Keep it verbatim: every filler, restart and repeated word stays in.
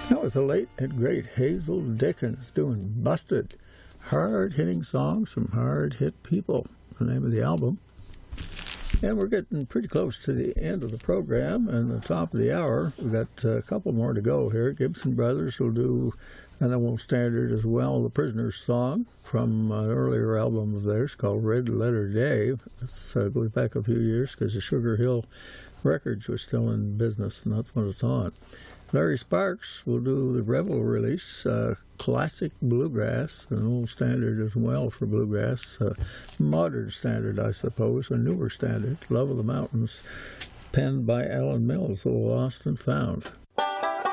That was the late and great Hazel Dickens doing Busted, hard-hitting songs from hard-hit people, the name of the album. And we're getting pretty close to the end of the program and the top of the hour. We've got a couple more to go here. Gibson Brothers will do an old standard as well, The Prisoner's Song, from an earlier album of theirs called Red Letter Day. This uh, goes back a few years because the Sugar Hill Records was still in business, and that's when it's on. Larry Sparks will do the Rebel release, uh, Classic Bluegrass, an old standard as well for bluegrass, uh, modern standard, I suppose, a newer standard, Love of the Mountains, penned by Alan Mills, the Lost and Found.